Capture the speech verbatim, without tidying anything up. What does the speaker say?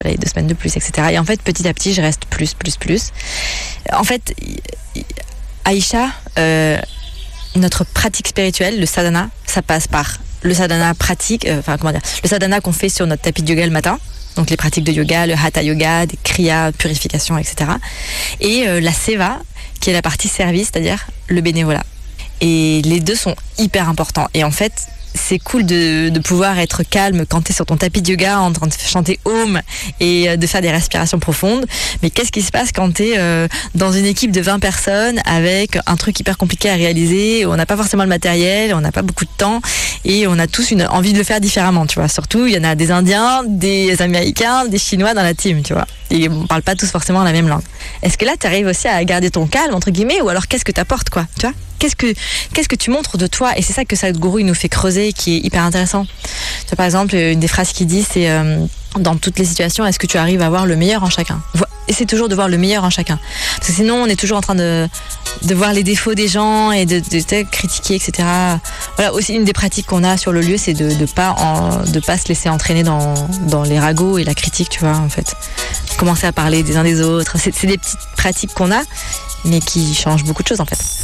les deux semaines de plus, et cetera. Et en fait, petit à petit, je reste plus, plus, plus. En fait, Aïcha, euh, notre pratique spirituelle, le sadhana, ça passe par le sadhana pratique, euh, enfin comment dire, le sadhana qu'on fait sur notre tapis de yoga le matin. Donc les pratiques de yoga, le hatha yoga, des kriyas, purification, et cetera. Et euh, la seva, qui est la partie service, c'est-à-dire le bénévolat. Et les deux sont hyper importants. Et en fait, c'est cool de, de pouvoir être calme quand t'es sur ton tapis de yoga en train de chanter Om et de faire des respirations profondes. Mais qu'est-ce qui se passe quand t'es euh, dans une équipe de vingt personnes avec un truc hyper compliqué à réaliser, où on n'a pas forcément le matériel, on n'a pas beaucoup de temps et on a tous une envie de le faire différemment, tu vois. Surtout, il y en a des Indiens, des Américains, des Chinois dans la team, tu vois. Et on parle pas tous forcément la même langue. Est-ce que là, t'arrives aussi à garder ton calme, entre guillemets, ou alors qu'est-ce que t'apportes, quoi, tu vois? Qu'est-ce que, qu'est-ce que tu montres de toi? Et c'est ça que Sadhguru il nous fait creuser, qui est hyper intéressant. Tu vois, par exemple, une des phrases qu'il dit, c'est euh, dans toutes les situations, est-ce que tu arrives à voir le meilleur en chacun? Essaie toujours de voir le meilleur en chacun. Parce que sinon, on est toujours en train de, de voir les défauts des gens et de, de, de critiquer, et cetera. Voilà, aussi une des pratiques qu'on a sur le lieu, c'est de ne pas, en, de pas se laisser entraîner dans, dans les ragots et la critique, tu vois, en fait. Commencer à parler des uns des autres. C'est, c'est des petites pratiques qu'on a, mais qui changent beaucoup de choses, en fait.